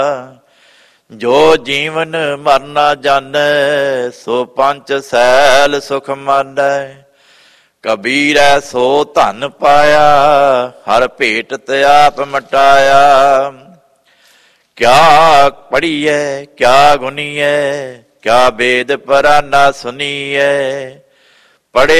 ਜੋ ਜੀਵਨ ਮਰਨਾ ਜਾਣੈ, ਸੋ ਪੰਚ ਸੈਲ ਸੁਖ ਮਾਨੈ। ਕਬੀਰੈ ਸੋ ਧਨ ਪਾਇਆ, ਹਰ ਭੇਟਤ ਆਪ ਮਟਾਇਆ। ਕਿਆ ਪੜੀਐ ਕਿਆ ਗੁਨੀਐ, ਕਿਆ ਵੇਦ ਪਰਾਨਾ ਸੁਨੀਐ।